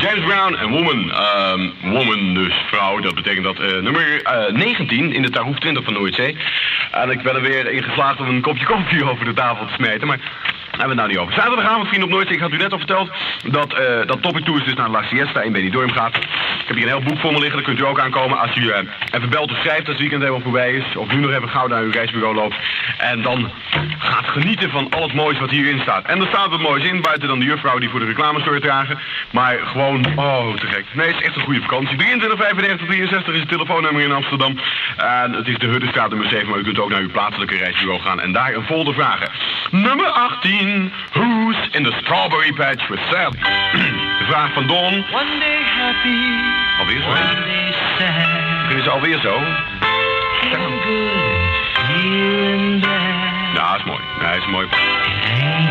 James Brown en Woman. Woman dus vrouw, dat betekent dat nummer 19 in de Taroef 20 van Noordzee. En ik ben er weer in geslaagd om een kopje koffie over de tafel te smijten, maar daar hebben we het nou niet over. Zaterdagavond, vrienden op Noordzee, ik had u net al verteld dat Topic Tours dus naar La Siesta in Benidorm gaat. Ik heb hier een heel boek voor me liggen, daar kunt u ook aankomen als u even belt of schrijft als het weekend helemaal voorbij is. Of nu nog even gauw naar uw reisbureau loopt. En dan gaat genieten van al het moois wat hierin staat. En er staat wat moois in, buiten dan de juffrouw die voor de reclamestore dragen. Maar gewoon, oh, te gek. Nee, het is echt een goede vakantie. 23 is het telefoonnummer in Amsterdam. En het is de Huddenstraat nummer 7, maar u kunt ook naar uw plaatselijke reisbureau gaan en daar een folder vragen. Nummer 18. Who's in the strawberry patch with Sally? De vraag van Don. One day happy, Alweer zo? one day sad. Beginnen ze alweer zo? Feeling good, feeling bad. Ja, is mooi. Ja, is mooi. It ain't